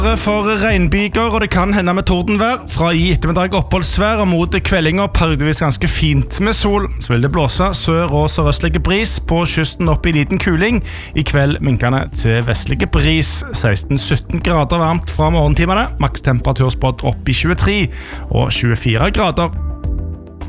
For regnbyger, og det kan hende med tordenvær. Fra i ettermiddag oppholdsvær og mot kveldinger periodevis ganske fint med sol. Så vil det blåse sør- og sørøstlige bris på kysten opp i liten kuling. I kveld minkende til vestlige bris. 16-17 grader varmt fra morgentimene. Maks temperatur spådd opp i 23 og 24 grader.